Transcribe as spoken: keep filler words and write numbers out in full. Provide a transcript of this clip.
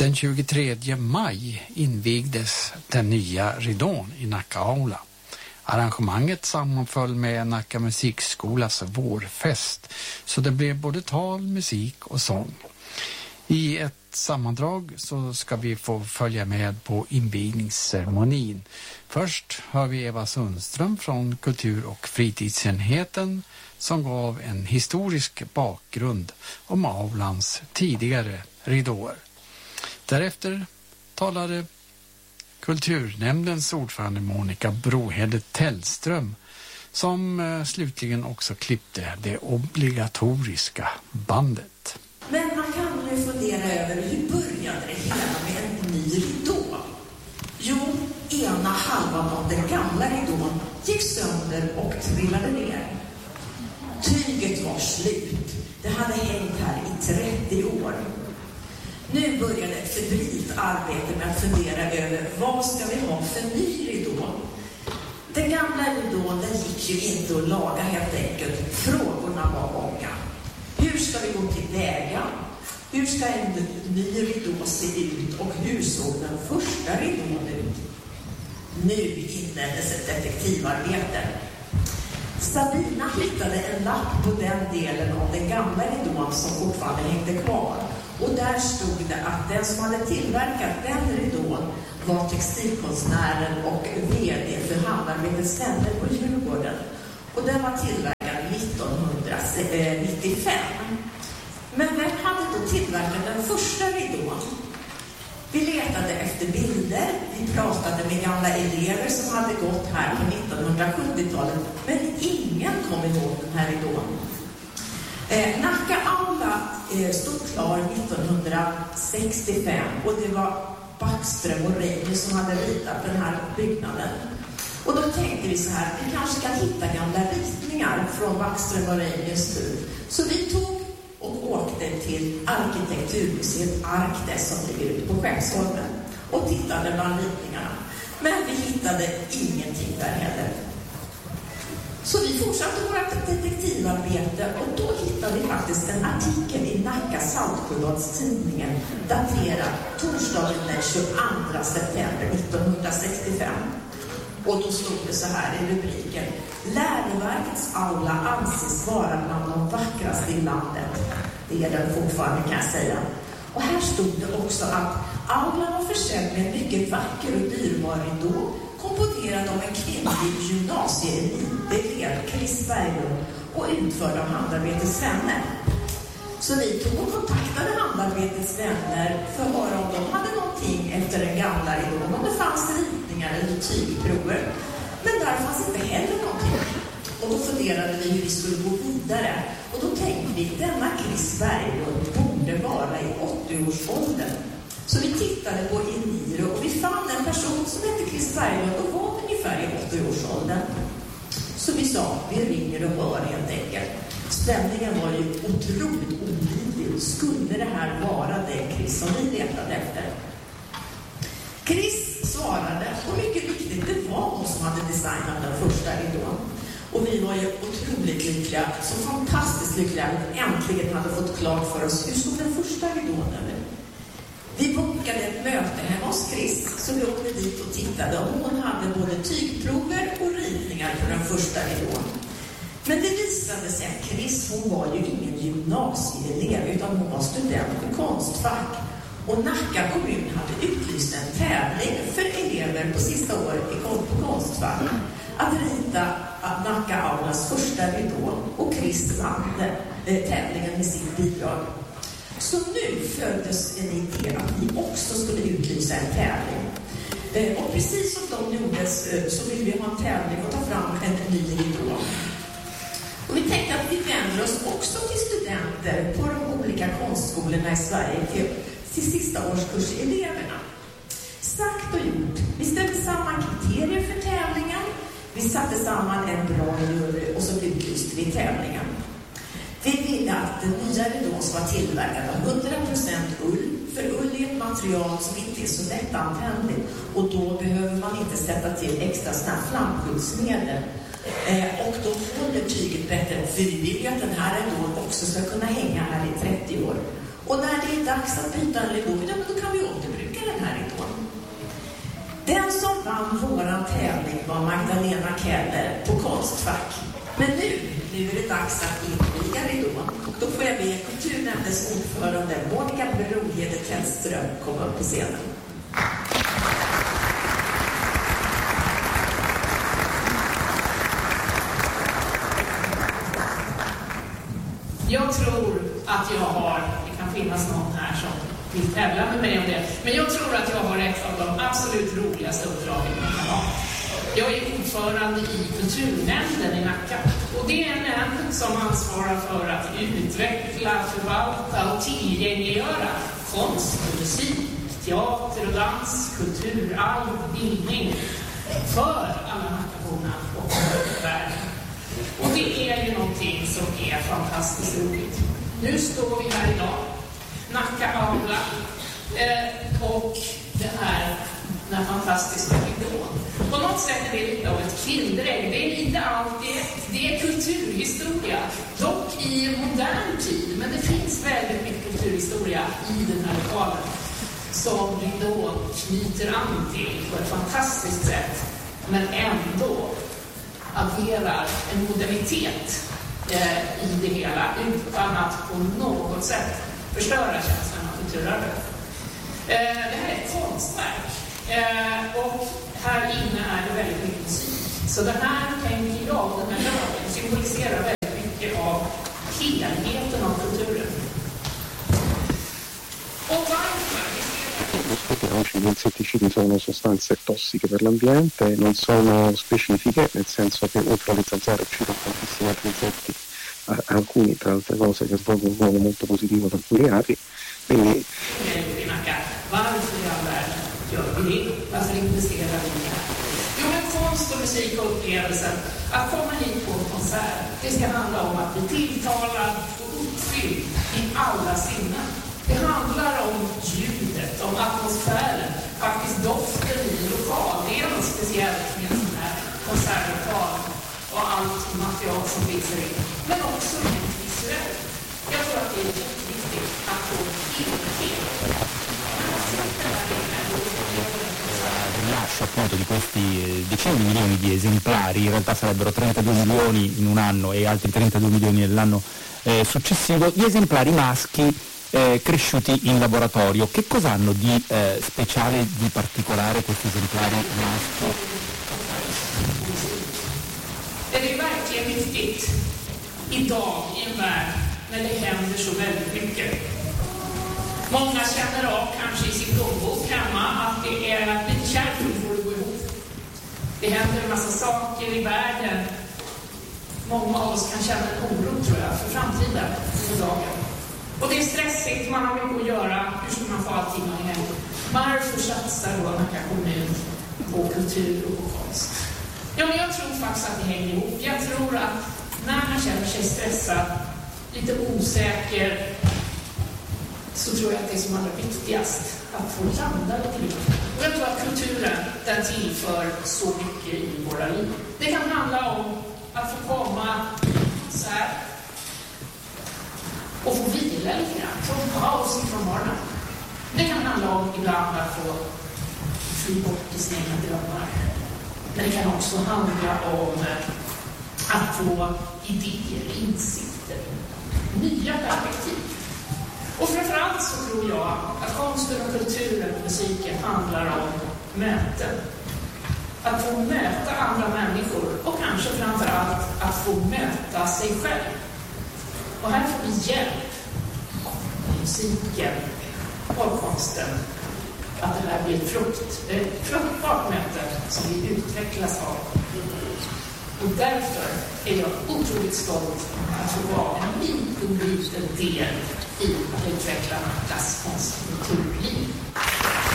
Den tjugotredje maj invigdes den nya ridån i Nacka aula. Arrangemanget sammanföll med Nacka musikskolas vårfest, så det blev både tal, musik och sång. I ett sammandrag så ska vi få följa med på invigningsceremonin. Först hör vi Eva Sundström från kultur- och fritidsenheten som gav en historisk bakgrund om aulans tidigare ridåer. Därefter talade kulturnämndens ordförande Monica Brohede Tellström som eh, slutligen också klippte det obligatoriska bandet. Men man kan ju fundera över hur började det hela med en ny ridå? Jo, ena halvan av den gamla ridån gick sönder och trillade ner. Tyget var slut. Det hade hängt här i trettio år. Nu började ett febrilt arbete med att fundera över vad ska vi ha för ny ridå. Den gamla ridån den gick ju inte att laga helt enkelt. Frågorna var många. Hur ska vi gå till väga? Hur ska en ny ridå se ut? Och hur såg den första ridån ut? Nu inleddes ett detektivarbete. Sabina hittade en lapp på den delen av den gamla ridån som fortfarande hängde kvar. Och där stod det att den som hade tillverkat den ridån var textilkonstnären och vd för Handarbetets vänner på Djurgården. Och den var tillverkad nittonhundranittiofem. Men vem hade då tillverkat den första ridån? Vi letade efter bilder, vi pratade med gamla elever som hade gått här på nittonhundrasjuttiotalet, men ingen kom ihåg den här ridån. Eh, Nacka aula eh, stod klar nittonhundrasextiofem och det var Backström och Reine som hade ritat den här byggnaden. Och då tänkte vi så här, vi kanske kan hitta gamla ritningar från Backström och Reines tid. Så vi tog och åkte till Arkitekturmuseet Arkdes som ligger ute på Skeppsholmen och tittade bland ritningarna. Men vi hittade ingenting där heller. Så vi fortsatte vårt detektivarbete och då hittade vi faktiskt en artikel i Nacka Saltsjöbadstidningen daterad torsdagen den tjugoandra september nittonhundrasextiofem. Och då stod det så här i rubriken: Läroverkets aula anses vara bland de vackraste i landet. Det är den fortfarande kan jag säga. Och här stod det också att aulan var försedd med en mycket vacker och dyrbar ridå komponerad av en kvinnlig gymnasieelev, Chris Berglund, och utförd av Handarbetets vänner. Så vi tog och kontaktade Handarbetets vänner för att höra om de hade någonting efter den gamla ridån, om det fanns ritningar eller tygprover. Men där fanns inte heller någonting. Och då funderade vi hur vi skulle gå vidare. Och då tänkte vi, denna Chris Berglund borde vara i åttio-årsåldern. Så vi tittade på Eniro och vi fann en person som hette Chris Berglund och var ungefär i åttio-årsåldern. Så vi sa, vi ringer och hör helt enkelt. Stämningen var ju otroligt olidlig. Skulle det här vara den Chris som vi letade efter? Chris svarade, och mycket riktigt, det var hon som hade designat den första ridån. Och vi var ju otroligt lyckliga, så fantastiskt lyckliga att äntligen hade fått klart för oss hur såg den första ridån över. Vi bokade ett möte hemma hos Chris, så vi åkte dit och tittade. Och hon hade både tygprover och ritningar på den första ridån. Men det visade sig att Chris, hon var ju ingen gymnasieelev utan hon var student på Konstfack. Och Nacka kommun hade utlyst en tävling för elever på sista året på Konstfack att rita Nacka aulas första ridå, och Chris vann tävlingen med sitt bidrag. Så nu föddes en idé att vi också skulle utlysa en tävling. Och precis som de gjorde så vill vi ha en tävling och ta fram en ny ridå. Och vi tänkte att vi vänder oss också till studenter på de olika konstskolorna i Sverige, till, till sista årskurseleverna. Sagt och gjort. Vi ställde samman kriterier för tävlingen. Vi satte samman en bra jury och så utlyste vi tävlingen. Vi ville att den nya ridån ska vara tillverkad av hundra procent ull. För ull är ett material som inte är så lättantändligt. Och då behöver man inte sätta till extra snabb flamskyddsmedel. Eh, och då håller tyget bättre. För vi vill ju att den här ridån också ska kunna hänga här i trettio år. Och när det är dags att byta en ridå, ja, då kan vi återbruka den här ridån. Den som vann våran tävling var Magdalena Keller på Konstfack. Men nu, nu är det dags att inviga ridån. Då får jag be kulturnämndens ordförande Monica Brohede Tellström komma upp på scenen. Jag tror att jag har, det kan finnas någon här som vill tävla med mig om det, men jag tror att jag har ett av de absolut roligaste uppdragen man kan ha. Jag är ordförande i kulturnämnden i Nacka, och det är en nämnd som ansvarar för att utveckla, förvalta och tillgängliggöra konst och musik, teater och dans, kulturarv, bildning för alla Nackaborna och världen. Och det är ju någonting som är fantastiskt roligt. Nu står vi här idag, Nacka Aula, eh, och det här, den här fantastiska ridån. På något sätt är det lite av ett kinderägg. Det är lite allt, det är, det är kulturhistoria, dock i modern tid. Men det finns väldigt mycket kulturhistoria i den här lokalen som ridån knyter an till på ett fantastiskt sätt, men ändå adderar en modernitet eh, i det hela utan att på något sätt förstöra känslan av kulturarvet. Eh, det här är ett konstverk eh, och här inne är det väldigt mycket musik. Så den här, tänker jag, den här lagen symboliserar väldigt mycket av helheten av kulturen. Och varför? Oggi gli insetticidi sono sostanze tossiche per l'ambiente, non sono specifiche, nel senso che oltre alle zanzare uccidono tantissimi altri insetti, alcuni tra altre cose che svolgono un ruolo molto positivo per alcuni altri. Quindi varför i all världen gör vi det? Varför investerar vi det här? Jo, men konst och musik och upplevelsen, att komma hit på en konsert, det ska handla om att bli tilltalad och uppfylld i alla sinnen. Det handlar om ljudet, om atmosfären, faktiskt doften i en lokal. Det är något speciellt med en sån här konsertlokal och allt material som finns i. Men också rent visuellt. Jag tror att det är jätteviktigt att få helhet. Rilascio appunto di questi decine di milioni di esemplari, in realtà sarebbero trentadue milioni in un anno e altri trentadue milioni nell'anno eh, successivo, di esemplari maschi Eh, cresciuti in laboratorio. Che cosa hanno di eh, speciale, di particolare questi esemplari maschi? Det är verkligen viktigt idag i en värld när det händer så väldigt mycket. Många känner av kanske i sin plånbok hemma att det är lite kärvt för att gå ihop. Det händer en massa saker i världen. Många av oss kan känna en oro, tror jag, för framtiden för dagen. Och det är stressigt, man har mycket att göra. Hur ska man få allting att hända? Varför satsar då Nacka kommun på kultur och på konst? Ja, men jag tror faktiskt att det hänger ihop. Jag tror att när man känner sig stressad, lite osäker, så tror jag att det är som allra viktigast att få landa lite grann. Och jag tror att kulturen, den tillför så mycket i våra liv. Det kan handla om att få komma så här och få vila lite grann, få paus ifrån vardagen. Det kan handla om ibland att få fly bort i sina drömmar. Men det kan också handla om att få idéer, insikter, nya perspektiv. Och framförallt så tror jag att konsten och kulturen och musiken handlar om möten. Att få möta andra människor och kanske framförallt att få möta sig själv. Och här får vi hjälp av musiken och konsten att det här blir ett frukt, ett fruktbart möte som vi utvecklas av. Och därför är jag otroligt stolt att få vara en liten, liten del i att utveckla Nackas konst och kulturliv.